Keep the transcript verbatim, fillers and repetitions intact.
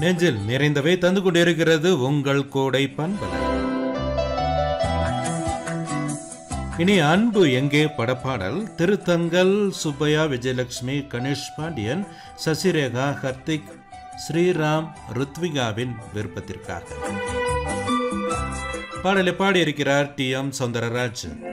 நெஞ்சில் நிறைந்தவை தந்து கொண்டிருக்கிறது உங்கள் கோடை பண்பலை. இனி அன்பு எங்கே படப்பாடல் திருத்தங்கல் சுப்பையா, விஜயலட்சுமி, கணேஷ் பாண்டியன், சசிரேகா, ஹர்த்திக், ஸ்ரீராம், ருத்விகாவின் விருப்பத்திற்காக பாடலை பாடியிருக்கிறார் டி எம் சௌந்தரராஜன்.